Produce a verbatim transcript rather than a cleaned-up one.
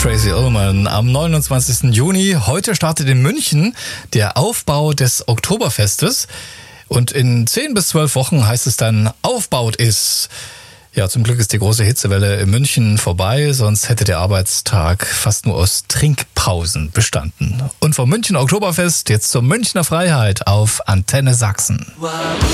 Crazy Ullman am neunundzwanzigsten Juni. Heute startet in München der Aufbau des Oktoberfestes. Und in zehn bis zwölf Wochen heißt es dann Aufbaut ist. Ja, zum Glück ist die große Hitzewelle in München vorbei, sonst hätte der Arbeitstag fast nur aus Trinkpausen bestanden. Und vom München Oktoberfest jetzt zur Münchner Freiheit auf Antenne Sachsen.